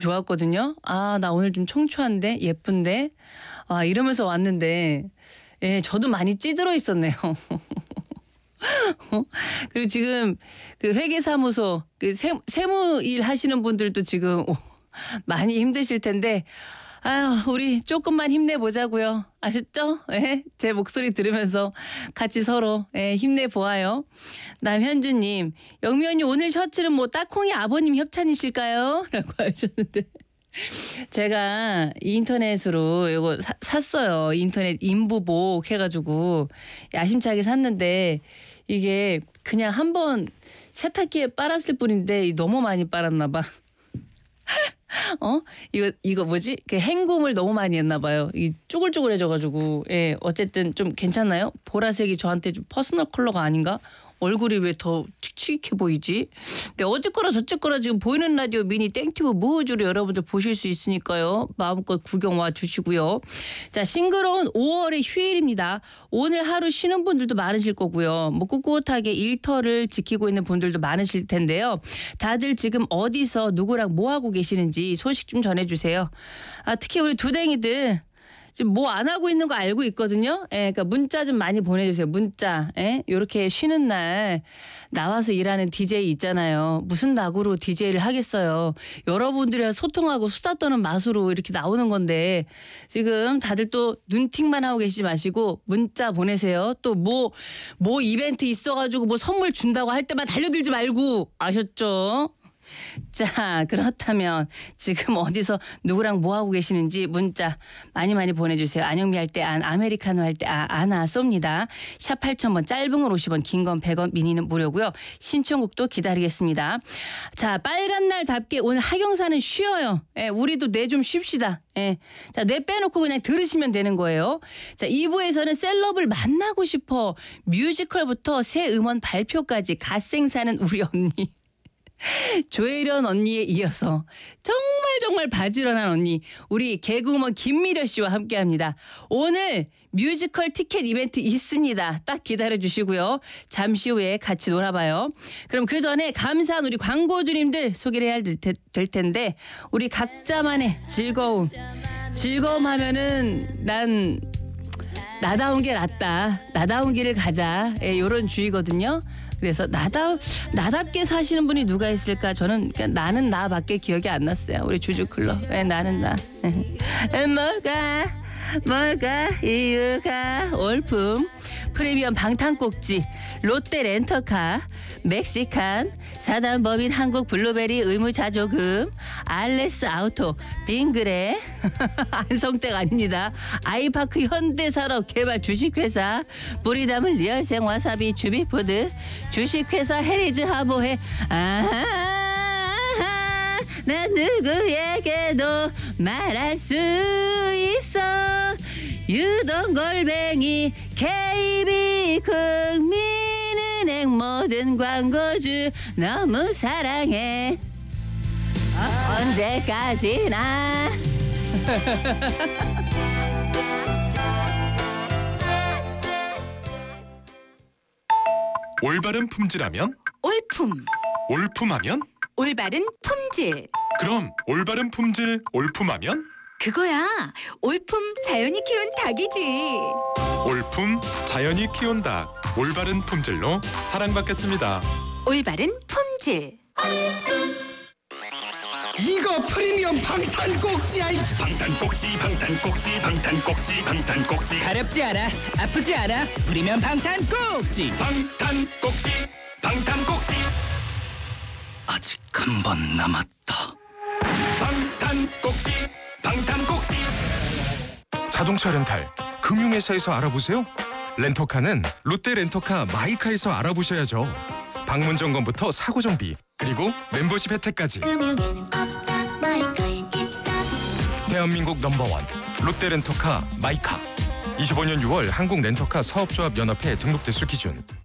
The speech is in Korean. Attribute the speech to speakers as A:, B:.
A: 좋았거든요. 아, 나 오늘 좀 청초한데 예쁜데 이러면서 왔는데 저도 많이 찌들어 있었네요. 그리고 지금 그 회계사무소 그 세무 일 하시는 분들도 지금 많이 힘드실 텐데 아유, 우리 조금만 힘내보자고요. 아셨죠? 예? 제 목소리 들으면서 같이 서로 힘내보아요. 남현주님, 영미언니 오늘 셔츠는 뭐 딱콩이 아버님 협찬이실까요? 라고 하셨는데 제가 인터넷으로 이거 샀어요. 인터넷 인부복 해가지고 야심차게 샀는데 이게 그냥 한번 세탁기에 빨았을 뿐인데 너무 많이 빨았나 봐. 이거 뭐지? 그 헹굼을 너무 많이 했나 봐요. 이 쪼글쪼글해져가지고 어쨌든 좀 괜찮나요? 보라색이 저한테 좀 퍼스널 컬러가 아닌가? 얼굴이 왜 더 칙칙해 보이지? 근데 어쨌거나 저쨌거나 지금 보이는 라디오 미니 땡튜브 무후주로 여러분들 보실 수 있으니까요. 마음껏 구경 와 주시고요. 자, 싱그러운 5월의 휴일입니다. 오늘 하루 쉬는 분들도 많으실 거고요. 뭐 꿋꿋하게 일터를 지키고 있는 분들도 많으실 텐데요. 다들 지금 어디서 누구랑 뭐 하고 계시는지 소식 좀 전해주세요. 특히 우리 두댕이들 지금 뭐 안 하고 있는 거 알고 있거든요. 그러니까 문자 좀 많이 보내주세요. 문자. 이렇게 쉬는 날 나와서 일하는 DJ 있잖아요. 무슨 낙으로 DJ를 하겠어요. 여러분들이랑 소통하고 수다 떠는 맛으로 이렇게 나오는 건데 지금 다들 또 눈팅만 하고 계시지 마시고 문자 보내세요. 또 뭐 이벤트 있어가지고 뭐 선물 준다고 할 때만 달려들지 말고 아셨죠? 자, 그렇다면 지금 어디서 누구랑 뭐 하고 계시는지 문자 많이 보내주세요. 안영미 할 때 아메리카노 할 때 아나 쏩니다. 샵 8000번 짧은 건 50원 긴 건 100원 미니는 무료고요. 신청곡도 기다리겠습니다. 자, 빨간 날답게 오늘 하경사는 쉬어요. 우리도 뇌 좀 쉽시다. 자, 뇌 빼놓고 그냥 들으시면 되는 거예요. 자, 2부에서는 셀럽을 만나고 싶어 뮤지컬부터 새 음원 발표까지 갓생사는 우리 언니 조혜련 언니에 이어서 정말 바지런한 언니 우리 개그우먼 김미려 씨와 함께합니다. 오늘 뮤지컬 티켓 이벤트 있습니다. 딱 기다려주시고요. 잠시 후에 같이 놀아봐요. 그럼 그 전에 감사한 우리 광고주님들 소개를 해야 될 텐데 우리 각자만의 즐거움 하면은 난 나다운 게 낫다. 나다운 길을 가자. 이런 주의거든요. 그래서 나답게 사시는 분이 누가 있을까? 저는 그냥 나는 나밖에 기억이 안 났어요. 우리 주주클럽. 나는 나. 뭘까 이유가 올품 프리미엄 방탄꼭지 롯데 렌터카 멕시칸 사단법인 한국 블루베리 의무자조금 알레스 아우토 빙그레 안성댁 아닙니다. 아이파크 현대산업 개발 주식회사 뿌리 담은 리얼생 와사비 주비푸드 주식회사 헤리즈 하보해 난 누구에게도 말할 수 있어 유동골뱅이 KB국민은행 모든 광고주 너무 사랑해 언제까지나
B: 올바른 품질하면
C: 올품
B: 올품하면
C: 올바른 품질
B: 그럼 올바른 품질 올품하면
C: 그거야 올품 자연이 키운 닭이지.
B: 올품 자연이 키운 닭 올바른 품질로 사랑받겠습니다.
C: 올바른 품질
D: 이거 프리미엄 방탄꼭지야.
B: 방탄꼭지
D: 가렵지 않아 아프지 않아 프리미엄 방탄꼭지.
B: 방탄꼭지
D: 아직 한 번 남았다.
B: 방탄꼭지
E: 자동차 렌탈 금융회사에서 알아보세요. 렌터카는 롯데 렌터카 마이카에서 알아보셔야죠. 방문 점검부터 사고 정비 그리고 멤버십 혜택까지.
F: 금융에는 없다 마이카엔 있다.
E: 대한민국 넘버원 롯데 렌터카 마이카. 25년 6월 한국 렌터카 사업조합 연합회 등록 대수 기준.